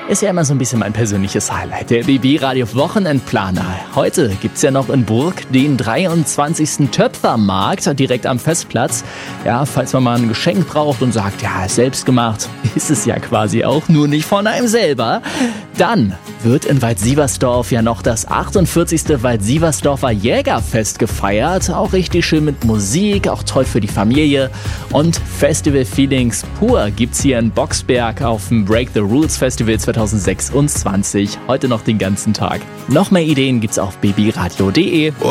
Ist ja immer so ein bisschen mein persönliches Highlight, der BB-Radio-Wochenendplaner. Heute gibt's ja noch in Burg den 23. Töpfermarkt direkt am Festplatz. Ja, falls man mal ein Geschenk braucht und sagt, ja, selbst gemacht, ist es ja quasi auch, nur nicht von einem selber. Dann wird in Waldsiversdorf ja noch das 48. Waldsiversdorfer Jägerfest gefeiert. Auch richtig schön mit Musik, auch toll für die Familie. Und Festival-Feelings pur gibt's hier in Boxberg auf dem Break the Rules Festival 2026. Heute noch den ganzen Tag. Noch mehr Ideen gibt's auf bbradio.de.